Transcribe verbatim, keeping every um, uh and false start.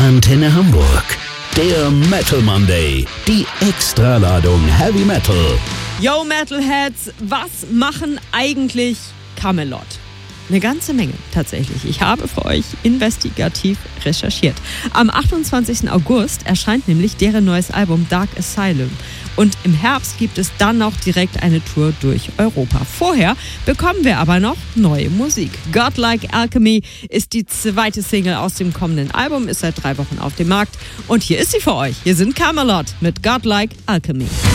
Antenne Hamburg. Der Metal Monday. Die Extraladung Heavy Metal. Yo Metalheads, was machen eigentlich Kamelot? Eine ganze Menge tatsächlich. Ich habe für euch investigativ recherchiert. Am achtundzwanzigsten August erscheint nämlich deren neues Album Dark Asylum. Und im Herbst gibt es dann noch direkt eine Tour durch Europa. Vorher bekommen wir aber noch neue Musik. Godlike Alchemy ist die zweite Single aus dem kommenden Album, ist seit drei Wochen auf dem Markt. Und hier ist sie für euch. Hier sind Kamelot mit Godlike Alchemy.